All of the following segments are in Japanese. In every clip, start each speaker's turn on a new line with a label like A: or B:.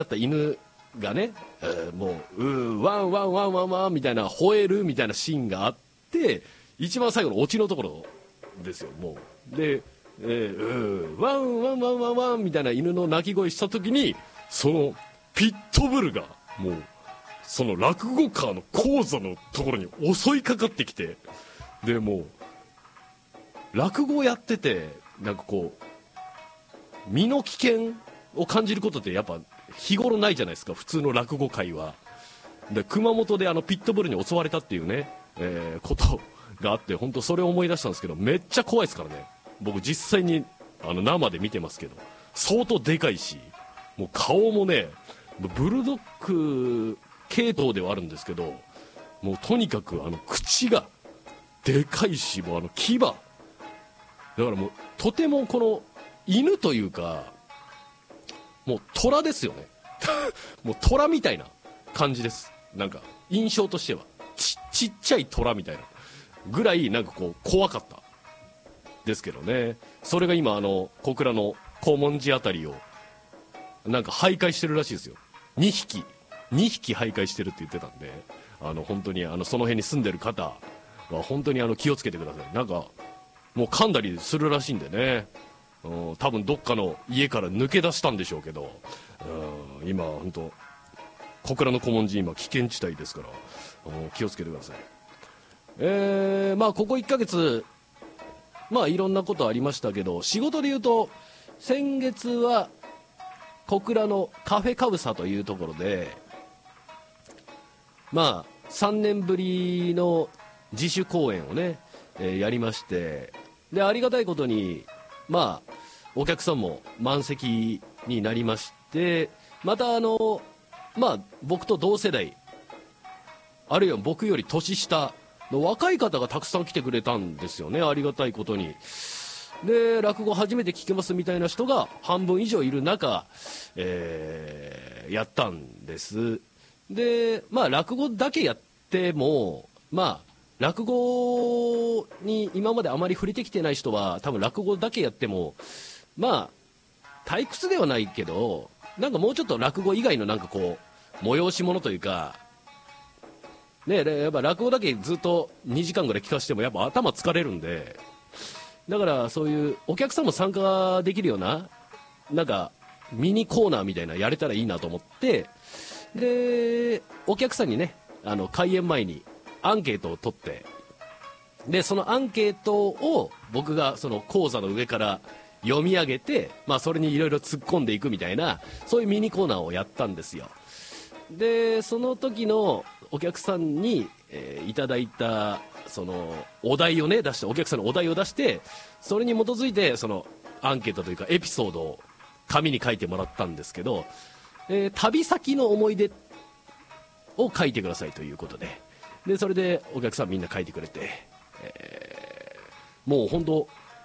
A: った犬がね、もうワンワンワンワンワンみたいな吠えるみたいなシーンがあって、一番最後のオチのところですよ。もうで、ワンワンワンワンワンみたいな犬の鳴き声した時に、そのピットブルがもうその落語家の講座のところに襲いかかってきて、でもう落語をやっててなんかこう身の危険を感じることってやっぱ日頃ないじゃないですか、普通の落語界は。で熊本でピットブルに襲われたっていうね、ことがあって、本当それを思い出したんですけど、めっちゃ怖いですからね。僕実際に生で見てますけど、相当でかいし、もう顔もねブルドッグ系統ではあるんですけど、もうとにかく口がでかいし、もう牙だからもうとてもこの犬というかもう虎ですよねもう虎みたいな感じです。なんか印象としてはちっちゃい虎みたいなぐらいなんかこう怖かったですけどね。それが今小倉の古文寺あたりをなんか徘徊してるらしいですよ。2匹徘徊してるって言ってたんで、本当にその辺に住んでる方は本当に気をつけてください。なんかもう噛んだりするらしいんでね、多分どっかの家から抜け出したんでしょうけど、今本当小倉の古文寺今危険地帯ですから、気をつけてください。まあここ1ヶ月まあいろんなことありましたけど、仕事でいうと先月は小倉のカフェカブサというところで、まあ3年ぶりの自主公演をね、やりまして、でありがたいことにまあお客さんも満席になりまして、またまあ僕と同世代あるいは僕より年下の若い方がたくさん来てくれたんですよね、ありがたいことに。で落語初めて聞けますみたいな人が半分以上いる中、やったんです。でまあ落語だけやっても、まあ落語に今まであまり触れてきてない人は多分落語だけやってもまあ退屈ではないけど、なんかもうちょっと落語以外のなんかこう催し物というかね、やっぱ落語だけずっと2時間ぐらい聞かせてもやっぱ頭疲れるんで、だからそういうお客さんも参加できるようななんかミニコーナーみたいなやれたらいいなと思って、でお客さんにね開演前にアンケートを取って、でそのアンケートを僕がその講座の上から読み上げて、まあ、それにいろいろ突っ込んでいくみたいな、そういうミニコーナーをやったんですよ。でその時のお客さんに、いただいたそのお題をね出して、お客さんのお題を出して、それに基づいてそのアンケートというかエピソードを紙に書いてもらったんですけど、旅先の思い出を書いてくださいということで、それでお客さんみんな書いてくれて、もう本当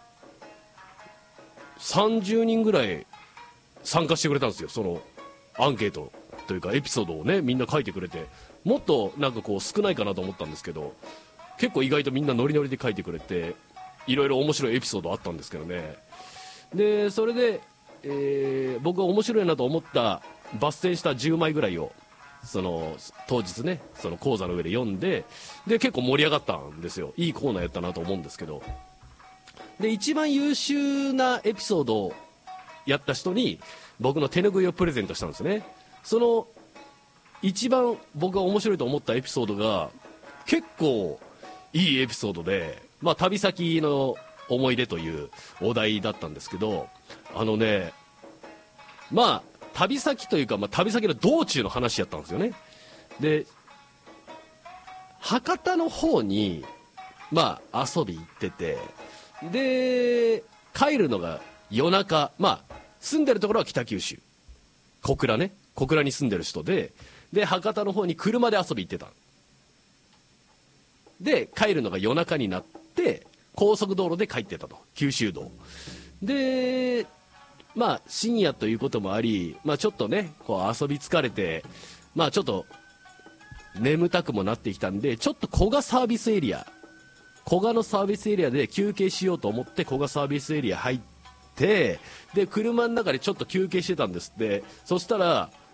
A: 30人ぐらい参加してくれたんですよ。そのアンケートというかエピソードをねみんな書いてくれて、もっとなんかこう少ないかなと思ったんですけど、結構意外とみんなノリノリで書いてくれて、いろいろ面白いエピソードあったんですけどね。でそれで、僕が面白いなと思った抜粋した10枚ぐらいをその当日ねその講座の上で読んで、で結構盛り上がったんですよ。いいコーナーやったなと思うんですけど、で一番優秀なエピソードをやった人に僕の手拭いをプレゼントしたんですね。その一番僕が面白いと思ったエピソードが結構いいエピソードで、まあ、旅先の思い出というお題だったんですけど、まあ旅先というか、まあ、旅先の道中の話やったんですよね。で博多の方にまあ遊び行ってて、で帰るのが夜中、まあ住んでるところは北九州小倉ね、小倉に住んでる人で、博多の方に車で遊び行ってた。で帰るのが夜中になって高速道路で帰ってたと、九州道で、まあ深夜ということもあり、まあ、ちょっとねこう遊び疲れて、まあちょっと眠たくもなってきたんで、ちょっと古賀サービスエリア、古賀のサービスエリアで休憩しようと思って古賀サービスエリア入って、で車の中でちょっと休憩してたんですって。そしたら